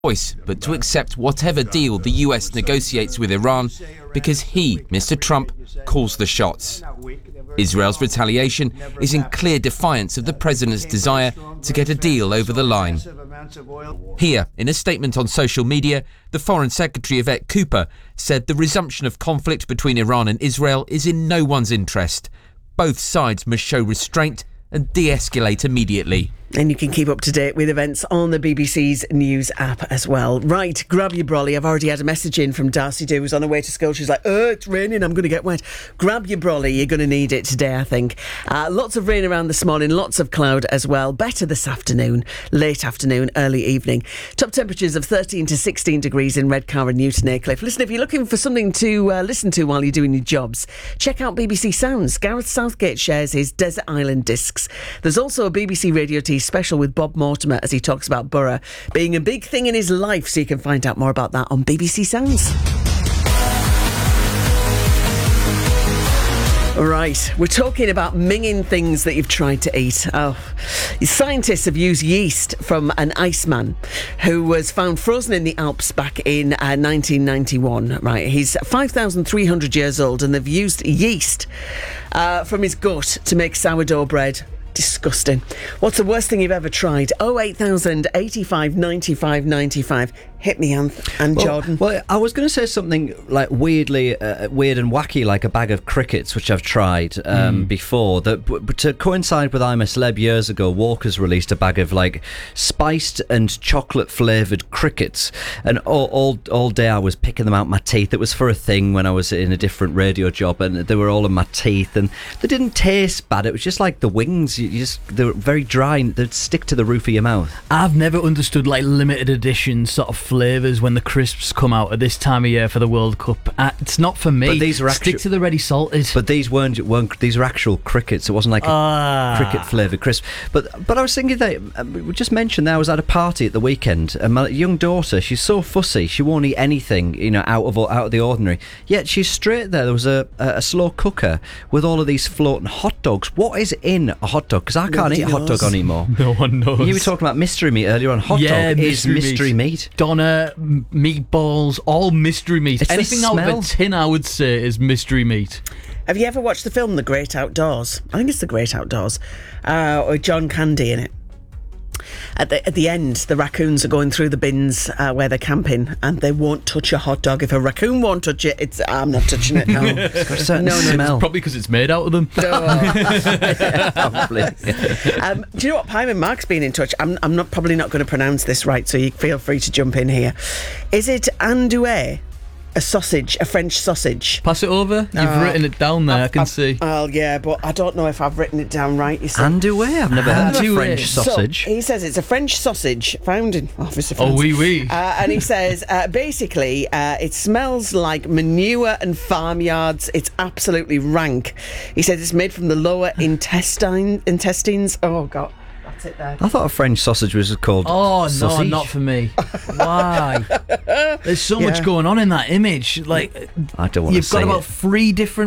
choice but to accept whatever deal the US negotiates with Iran because he, Mr. Trump, calls the shots. Israel's retaliation is in clear defiance of the president's desire to get a deal over the line. Here, in a statement on social media, the Foreign Secretary Yvette Cooper said the resumption of conflict between Iran and Israel is in no one's interest. Both sides must show restraint and de-escalate immediately. And you can keep up to date with events on the BBC's News app as well. Right, grab your brolly. I've already had a message in from Darcy Dew, who's on her way to school. She's like, it's raining, I'm going to get wet. Grab your brolly, you're going to need it today, I think. Lots of rain around this morning, lots of cloud as well. Better this afternoon, late afternoon, early evening. Top temperatures of 13 to 16 degrees in Redcar and Newton Aycliffe. Listen, if you're looking for something to listen to while you're doing your jobs, check out BBC Sounds. Gareth Southgate shares his Desert Island discs. There's also a BBC Radio T special with Bob Mortimer as he talks about Borough being a big thing in his life, so you can find out more about that on BBC Sounds. Right, we're talking about minging things that you've tried to eat. Scientists have used yeast from an iceman who was found frozen in the Alps back in 1991. Right, he's 5,300 years old, and they've used yeast from his gut to make sourdough bread. Disgusting. What's the worst thing you've ever tried? 08000 85 95 95. Hit me, and Jordan. Well, I was going to say something like weird and wacky, like a bag of crickets, which I've tried before. But to coincide with I'm a Celeb years ago, Walker's released a bag of like spiced and chocolate flavoured crickets, and all day I was picking them out my teeth. It was for a thing when I was in a different radio job, and they were all in my teeth, and they didn't taste bad. It was just like the wings. They were very dry, and they'd stick to the roof of your mouth. I've never understood like limited edition sort of flavours when the crisps come out at this time of year for the World Cup. It's not for me. But these are Stick to the ready salted. But these weren't. These are actual crickets. It wasn't like a cricket flavoured crisp. But I was thinking that we just mentioned that I was at a party at the weekend, and my young daughter, she's so fussy. She won't eat anything, out of the ordinary. Yet she's straight there. There was a slow cooker with all of these floating hot dogs. What is in a hot dog? Because I can't eat a hot dog anymore. No one knows. You were talking about mystery meat earlier on. Hot dog is mystery meat. Doner, meatballs, all mystery meat. It's anything out of a tin, I would say, is mystery meat. Have you ever watched the film The Great Outdoors? I think it's The Great Outdoors, with John Candy in it. At the end, the raccoons are going through the bins where they're camping, and they won't touch a hot dog. If a raccoon won't touch it, I'm not touching it. No, it's got a certain smell. Probably because it's made out of them. Probably. Do you know what? Pyman Mark's been in touch. I'm probably not going to pronounce this right, so you feel free to jump in here. Is it andouille? A sausage, a French sausage. Pass it over. You've written it down there, I can see. Well, yeah, but I don't know if I've written it down right, you see. Andouille? I've never heard of a French sausage. So, he says it's a French sausage found in obviously France. Oh, oui. And he says, basically, it smells like manure and farmyards. It's absolutely rank. He says it's made from the lower intestines. Oh, God. It there. I thought a French sausage was called sausage. No, not for me. Why? There's so much going on in that image. Like, I don't want to. You've got about 3 different